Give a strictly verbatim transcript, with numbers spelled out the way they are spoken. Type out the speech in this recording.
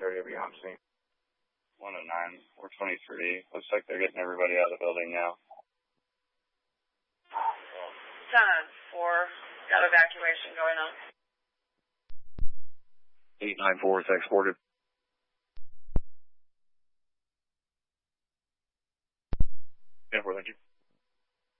thirty will be on scene. one oh nine, four twenty-three. Looks like they're getting everybody out of the building now. ten on four, got evacuation going on. eight nine four is exported. ten four, thank you.